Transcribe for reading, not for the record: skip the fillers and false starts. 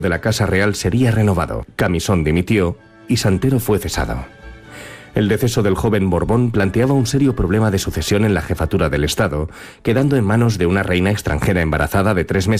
de la Casa Real sería renovado. Camisón dimitió y Santero fue cesado. El deceso del joven Borbón planteaba un serio problema de sucesión en la jefatura del Estado, quedando en manos de una reina extranjera embarazada de 3 meses